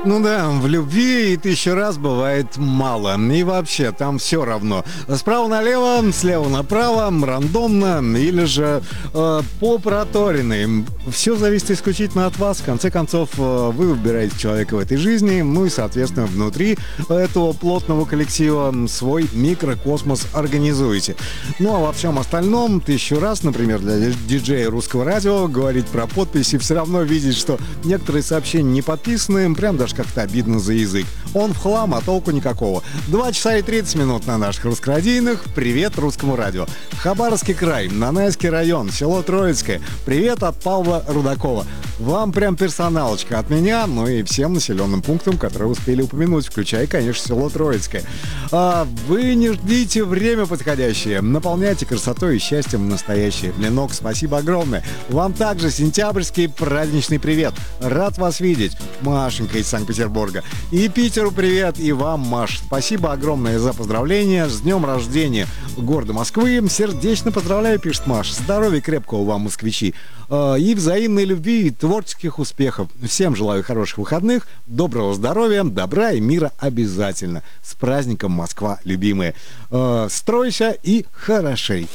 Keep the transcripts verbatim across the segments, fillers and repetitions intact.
Ну да, в любви и тысячу раз бывает мало. И вообще, там все равно. Справа налево, слева направо, рандомно или же э, по проторенной. Все зависит исключительно от вас. В конце концов, э, вы выбираете человека в этой жизни, ну и, соответственно, внутри этого плотного коллектива свой микрокосмос организуете. Ну а во всем остальном, тысячу раз, например, для диджея русского радио говорить про подписи, все равно видеть, что некоторые сообщения не подписаны, прям даже как-то обидно за язык. Он в хлам, а толку никакого. два часа и тридцать минут на наших русскорадийных. Привет русскому радио. Хабаровский край, Нанайский район, село Троицкое. Привет от Павла Рудакова. Вам прям персоналочка от меня, ну и всем населенным пунктам, которые успели упомянуть, включая, конечно, село Троицкое. А вы не ждите время подходящее. Наполняйте красотой и счастьем настоящее. Ленок, спасибо огромное. Вам также сентябрьский праздничный привет. Рад вас видеть. Машенька из Санкт-Петербурга. И Питеру привет, и вам, Маш. Спасибо огромное за поздравления. С днем рождения города Москвы. Сердечно поздравляю, пишет Маш. Здоровья крепкого вам, москвичи. И взаимной любви, и творческих успехов. Всем желаю хороших выходных, доброго здоровья, добра и мира обязательно. С праздником, Москва, любимые. Стройся и хорошей.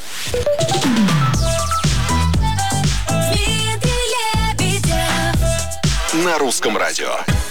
На русском радио.